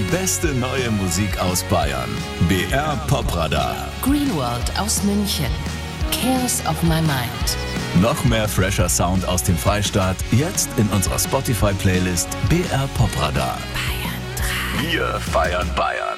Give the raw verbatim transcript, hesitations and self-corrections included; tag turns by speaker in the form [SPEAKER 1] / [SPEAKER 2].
[SPEAKER 1] beste neue Musik aus Bayern. B R Popradar.
[SPEAKER 2] Greenworld aus München. Cares of My Mind.
[SPEAKER 1] Noch mehr fresher Sound aus dem Freistaat, jetzt in unserer Spotify-Playlist B R Popradar.
[SPEAKER 2] Bayern drei.
[SPEAKER 1] Wir feiern Bayern.